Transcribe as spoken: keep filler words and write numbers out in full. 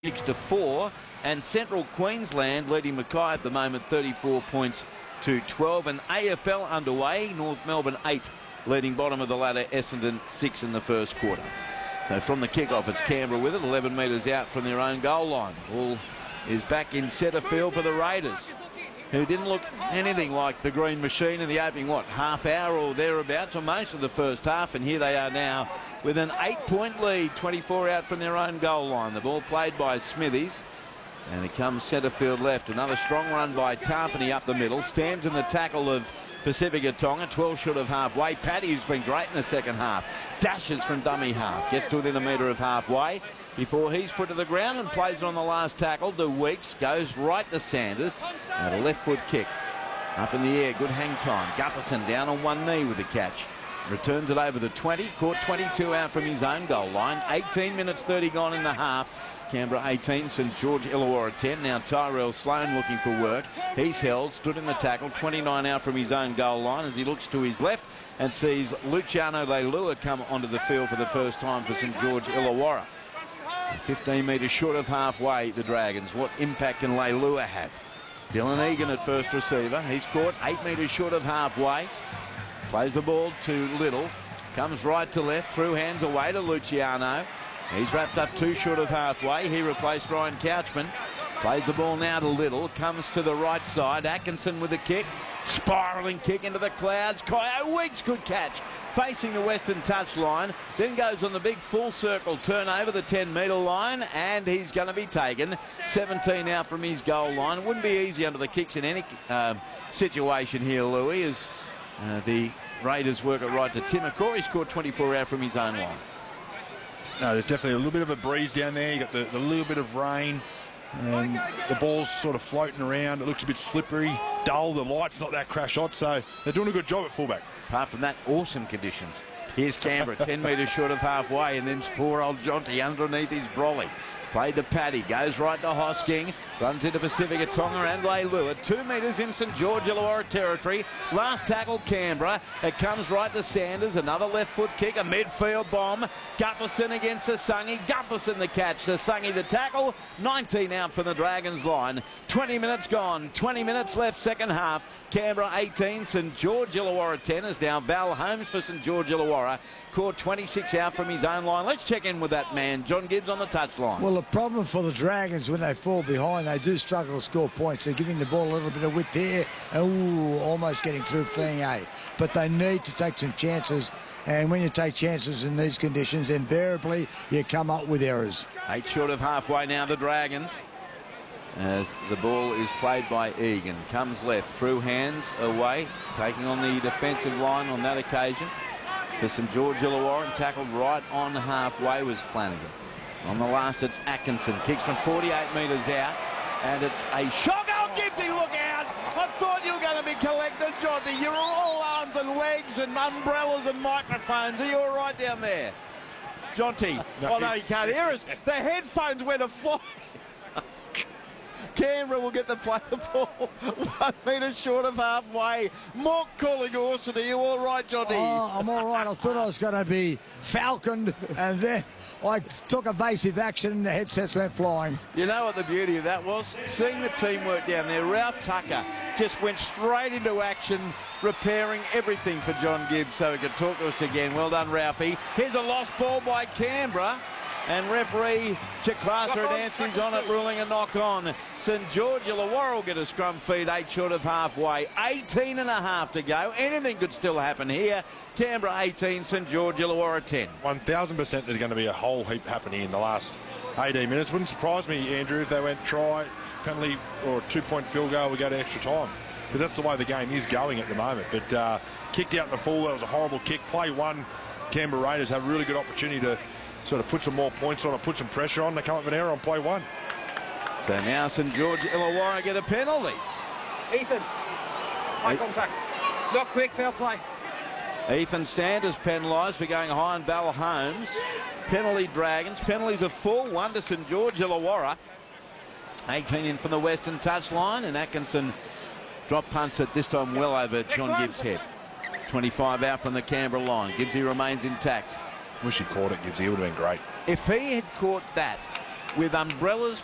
six to four, and Central Queensland leading Mackay at the moment thirty-four points to twelve, and A F L underway. North Melbourne eight leading bottom of the ladder, Essendon six in the first quarter. So from the kickoff, it's Canberra with it, eleven metres out from their own goal line. Ball is back in centre field for the Raiders, who didn't look anything like the Green Machine in the opening, what, half hour or thereabouts, or most of the first half, and here they are now with an eight-point lead, twenty-four out from their own goal line. The ball played by Smithies, and it comes centre field left. Another strong run by Tarpany up the middle. Stands in the tackle of Pacifica Tonga, twelve short of halfway. Paddy, who's been great in the second half, dashes from dummy half, gets to within a metre of halfway before he's put to the ground and plays it on the last tackle. De Weeks goes right to Sanders, and a left foot kick up in the air. Good hang time. Gutherson down on one knee with the catch. Returns it over the twenty, caught twenty-two out from his own goal line. eighteen minutes thirty gone in the half. Canberra eighteen, St George Illawarra ten. Now Tyrell Sloan looking for work. He's held, stood in the tackle, twenty-nine out from his own goal line as he looks to his left and sees Luciano Leilua come onto the field for the first time for St George Illawarra. fifteen metres short of halfway, the Dragons. What impact can Leilua have? Dylan Egan at first receiver. He's caught eight metres short of halfway. Plays the ball to Little. Comes right to left, through hands away to Luciano. He's wrapped up two short of halfway. He replaced Ryan Couchman. Plays the ball now to Little. Comes to the right side. Atkinson with a kick. Spiralling kick into the clouds. Kyo Weeks, good catch. Facing the western touchline. Then goes on the big full circle turn over the ten metre line. And he's going to be taken. seventeen out from his goal line. It wouldn't be easy under the kicks in any uh, situation here, Louis, as uh, the Raiders work it right to Tim McCaw. He scored twenty-four out from his own line. No, there's definitely a little bit of a breeze down there. You got the, the little bit of rain, and the ball's sort of floating around. It looks a bit slippery, dull. The light's not that crash hot, so they're doing a good job at fullback. Apart from that, awesome conditions. Here's Canberra, ten metres short of halfway, and then poor old Jonty underneath his brolly. Played to Paddy, goes right to Hosking, runs into Pacifica Tonga and Leilua. Two metres in St George Illawarra territory. Last tackle Canberra. It comes right to Sanders. Another left foot kick, a midfield bomb. Gutherson against Sasungi. Gutherson the catch. Sasungi the tackle. nineteen out from the Dragons line. twenty minutes gone. twenty minutes left, second half. Canberra eighteen, St George Illawarra ten is now Val Holmes for St George Illawarra. Caught twenty-six out from his own line. Let's check in with that man, John Gibbs, on the touchline. Well, the problem for the Dragons when they fall behind, they do struggle to score points. They're giving the ball a little bit of width here, and ooh, almost getting through Fang-A. But they need to take some chances, and when you take chances in these conditions, invariably you come up with errors. Eight short of halfway now, the Dragons, as the ball is played by Egan. Comes left, through hands, away, taking on the defensive line on that occasion. For St George Illawarra, and tackled right on halfway was Flanagan. On the last, it's Atkinson. Kicks from forty-eight metres out, and it's a shot. Oh, Gibsy, look out! I thought you were going to be collected, Jonty. You're all arms and legs and umbrellas and microphones. Are you all right down there? Jonty. No, oh, no, you can't hear us. The headphones went afloat. Canberra will get the play the ball one metre short of halfway. Mock calling Orson. Are you all right, Jonty? Oh, I'm all right. I thought I was going to be falconed, and then I took evasive action and the headsets went flying. You know what the beauty of that was? Seeing the teamwork down there. Ralph Tucker just went straight into action, repairing everything for John Gibbs so he could talk to us again. Well done, Ralphie. Here's a lost ball by Canberra. And referee Chiclasa at Anthony's on it, ruling a knock on. St George Illawarra will get a scrum feed, eight short of halfway. eighteen and a half to go. Anything could still happen here. Canberra eighteen, St George Illawarra ten. one thousand percent there's going to be a whole heap happening in the last eighteen minutes. Wouldn't surprise me, Andrew, if they went try, penalty, or two-point field goal, we go to extra time. Because that's the way the game is going at the moment. But uh, kicked out in the full, that was a horrible kick. Play one, Canberra Raiders have a really good opportunity to sort of put some more points on and put some pressure on. They come up with an error on play one. So now St George Illawarra get a penalty. Ethan, high contact. Not quick, fair play. Ethan Sanders penalised for going high on Val Holmes. Penalty Dragons. Penalties of four, one to St George Illawarra. eighteen in from the western touchline, and Atkinson drop punts it this time well over John Gibbs' head. twenty-five out from the Canberra line. Gibbsy remains intact. Wish he caught it, Gibbsy. It would have been great. If he had caught that with umbrellas